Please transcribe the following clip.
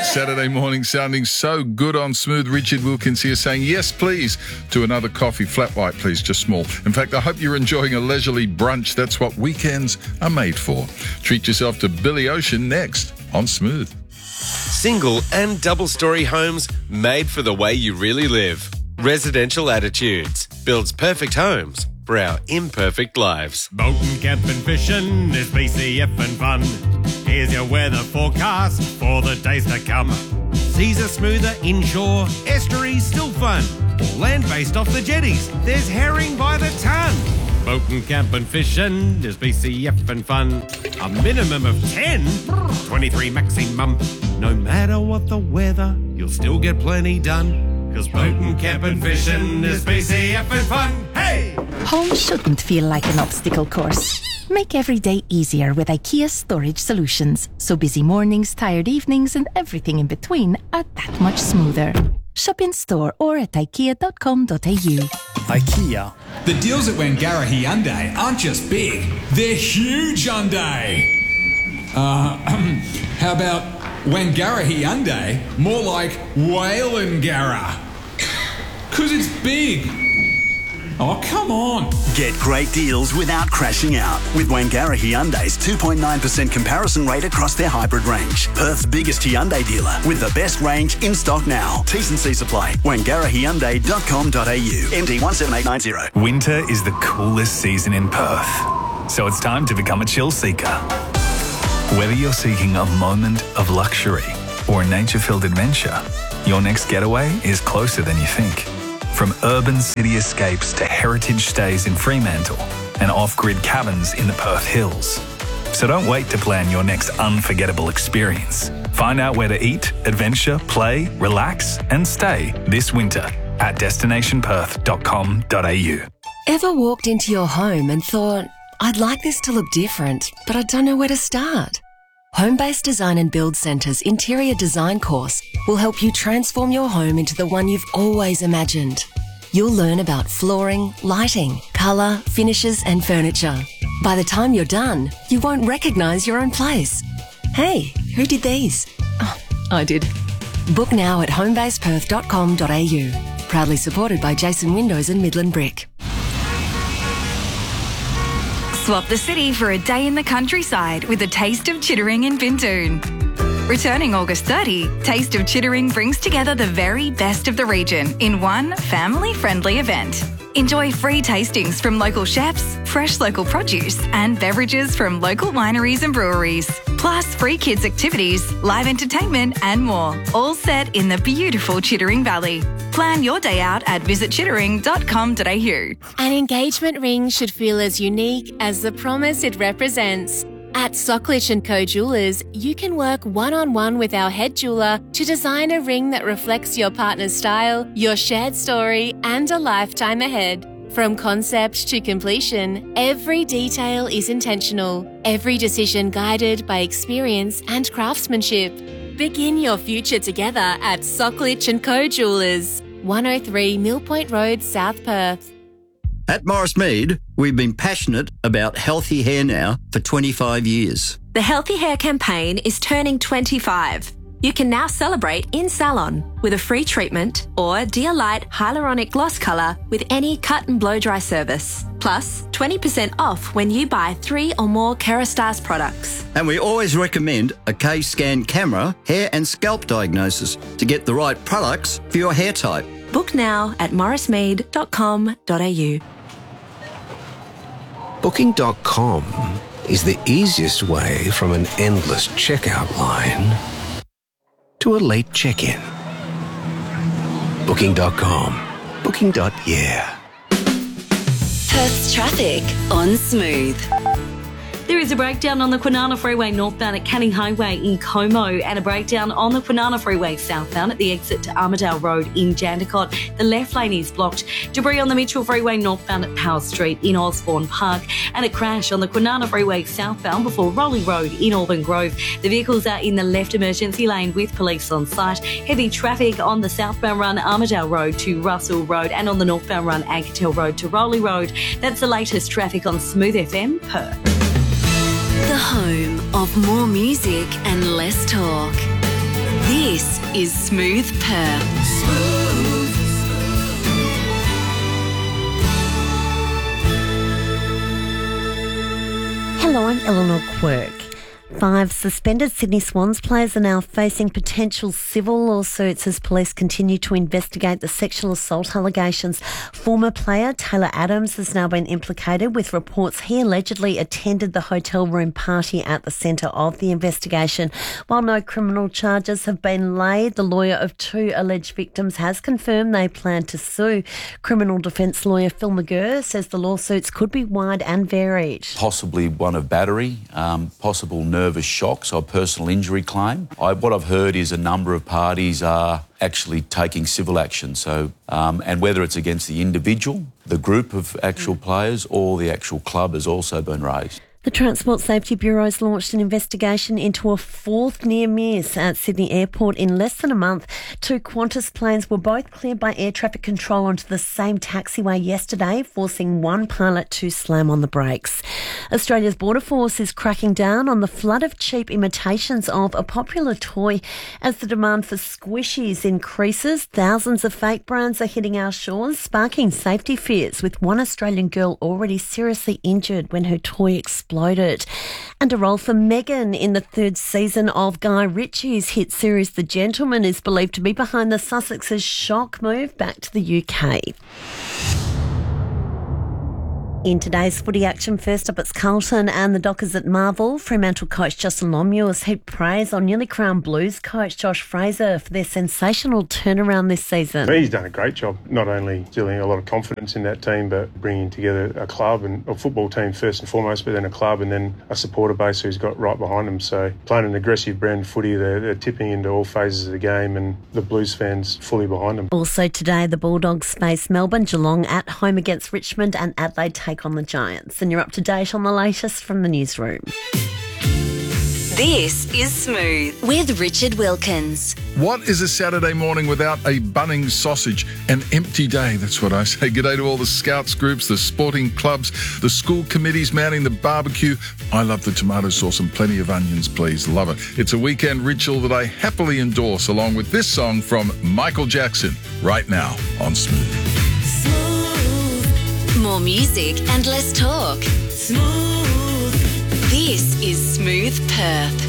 Saturday morning sounding so good on Smooth. Richard Wilkins here saying, yes, please, to another coffee. Flat white, please, just small. In fact, I hope you're enjoying a leisurely brunch. That's what weekends are made for. Treat yourself to Billy Ocean next on Smooth. Single and double-storey homes made for the way you really live. Residential Attitudes builds perfect homes for our imperfect lives. Boating, camping, fishing is BCF and fun. Here's your weather forecast for the days to come. Seas are smoother inshore, estuaries still fun. Land-based off the jetties, there's herring by the ton. Boating, camping, fishing is BCF and fun. A minimum of 10, 23 maximum. No matter what the weather, you'll still get plenty done. 'Cause boating, camping, fishing is BCF and fun. Hey! Home shouldn't feel like an obstacle course. Make every day easier with IKEA storage solutions, so busy mornings, tired evenings and everything in between are that much smoother. Shop in store or at ikea.com.au. IKEA. The deals at Wangara Hyundai aren't just big, they're huge Hyundai. How about Wangara Hyundai? More like Whalengara. 'Cause it's big. Oh, come on. Get great deals without crashing out with Wangara Hyundai's 2.9% comparison rate across their hybrid range. Perth's biggest Hyundai dealer with the best range in stock now. T's and C's apply. WangaraHyundai.com.au. MD 17890. Winter is the coolest season in Perth, so it's time to become a chill seeker. Whether you're seeking a moment of luxury or a nature-filled adventure, your next getaway is closer than you think. From urban city escapes to heritage stays in Fremantle and off-grid cabins in the Perth Hills. So don't wait to plan your next unforgettable experience. Find out where to eat, adventure, play, relax and stay this winter at destinationperth.com.au. Ever walked into your home and thought, I'd like this to look different, but I don't know where to start? Home-Based Design and Build Centre's interior design course will help you transform your home into the one you've always imagined. You'll learn about flooring, lighting, colour, finishes and furniture. By the time you're done, you won't recognise your own place. Hey, who did these? Oh, I did. Book now at homebaseperth.com.au. Proudly supported by Jason Windows and Midland Brick. Swap the city for a day in the countryside with a taste of Chittering in Bintoon. Returning August 30, Taste of Chittering brings together the very best of the region in one family-friendly event. Enjoy free tastings from local chefs, fresh local produce and beverages from local wineries and breweries. Plus free kids activities, live entertainment and more, all set in the beautiful Chittering Valley. Plan your day out at visitchittering.com.au. An engagement ring should feel as unique as the promise it represents. At Socklich & Co Jewellers, you can work one-on-one with our head jeweller to design a ring that reflects your partner's style, your shared story, and a lifetime ahead. From concept to completion, every detail is intentional, every decision guided by experience and craftsmanship. Begin your future together at Socklich & Co Jewellers, 103 Mill Point Road, South Perth. At Morris Mead, we've been passionate about healthy hair now for 25 years. The Healthy Hair campaign is turning 25. You can now celebrate in salon with a free treatment or Dear Light Hyaluronic Gloss Colour with any cut and blow dry service. Plus, 20% off when you buy 3 or more Kerastase products. And we always recommend a K-Scan camera, hair and scalp diagnosis to get the right products for your hair type. Book now at morrismead.com.au. Booking.com is the easiest way from an endless checkout line to a late check-in. Booking.com. Booking.yeah. Perth's traffic on Smooth. There is a breakdown on the Kwinana Freeway northbound at Canning Highway in Como and a breakdown on the Kwinana Freeway southbound at the exit to Armidale Road in Jandakot. The left lane is blocked. Debris on the Mitchell Freeway northbound at Powell Street in Osborne Park and a crash on the Kwinana Freeway southbound before Rowley Road in Auburn Grove. The vehicles are in the left emergency lane with police on site. Heavy traffic on the southbound run Armidale Road to Russell Road and on the northbound run Ankertel Road to Rowley Road. That's the latest traffic on Smooth FM Perth. The home of more music and less talk. This is Smooth Perth. Hello, I'm Eleanor Quirk. 5 suspended Sydney Swans players are now facing potential civil lawsuits as police continue to investigate the sexual assault allegations. Former player Taylor Adams has now been implicated, with reports he allegedly attended the hotel room party at the centre of the investigation. While no criminal charges have been laid, the lawyer of 2 alleged victims has confirmed they plan to sue. Criminal defence lawyer Phil McGurr says the lawsuits could be wide and varied. Possibly one of battery, possible nervous shock, so a personal injury claim. What I've heard is a number of parties are actually taking civil action. So, and whether it's against the individual, the group of actual players, or the actual club has also been raised. The Transport Safety Bureau has launched an investigation into a 4th near miss at Sydney Airport in less than a month. 2 Qantas planes were both cleared by air traffic control onto the same taxiway yesterday, forcing one pilot to slam on the brakes. Australia's Border Force is cracking down on the flood of cheap imitations of a popular toy. As the demand for squishies increases, thousands of fake brands are hitting our shores, sparking safety fears, with one Australian girl already seriously injured when her toy exploded. And a role for Meghan in the 3rd season of Guy Ritchie's hit series The Gentleman is believed to be behind the Sussex's shock move back to the UK. In today's footy action, first up it's Carlton and the Dockers at Marvel. Fremantle coach Justin Longmuir has heaped praise on newly crowned Blues coach Josh Fraser for their sensational turnaround this season. He's done a great job, not only instilling a lot of confidence in that team, but bringing together a club and a football team first and foremost, but then a club and then a supporter base who's got right behind them. So playing an aggressive brand footy, they're tipping into all phases of the game, and the Blues fans fully behind them. Also today, the Bulldogs face Melbourne, Geelong at home against Richmond, and Adelaide take on the Giants. And you're up to date on the latest from the newsroom. This is Smooth with Richard Wilkins. What is a Saturday morning without a Bunnings sausage? An empty day, that's what I say. G'day to all the scouts groups, the sporting clubs, the school committees mounting the barbecue. I love the tomato sauce and plenty of onions, please. Love it. It's a weekend ritual that I happily endorse, along with this song from Michael Jackson, right now on Smooth. More music and less talk. Smooth. This is Smooth Perth.